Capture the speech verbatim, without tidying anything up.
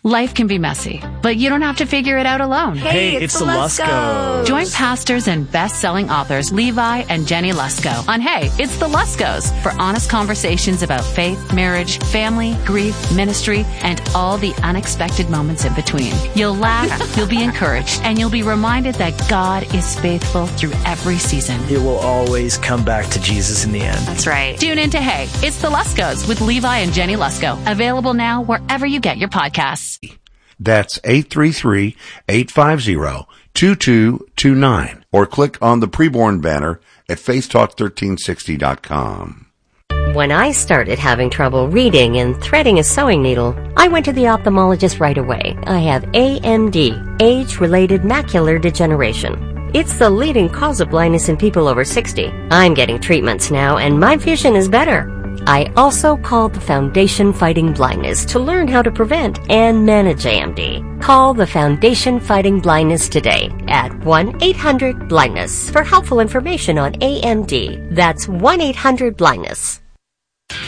Life can be messy, but you don't have to figure it out alone. Hey, it's, it's the Luskos. Join pastors and best-selling authors Levi and Jenny Lusko on Hey, It's the Luskos for honest conversations about faith, marriage, family, grief, ministry, and all the unexpected moments in between. You'll laugh, you'll be encouraged, and you'll be reminded that God is faithful through every season. It will always come back to Jesus in the end. That's right. Tune in to Hey, It's the Luskos with Levi and Jenny Lusko. Available now wherever you get your podcasts. That's eight three three, eight five zero, two two two nine. Or click on the preborn banner at faith talk thirteen sixty dot com. When I started having trouble reading and threading a sewing needle, I went to the ophthalmologist right away. I have A M D, age-related macular degeneration. It's the leading cause of blindness in people over sixty. I'm getting treatments now, and my vision is better. I also called the Foundation Fighting Blindness to learn how to prevent and manage A M D. Call the Foundation Fighting Blindness today at one eight hundred blindness for helpful information on A M D. That's one eight hundred blindness.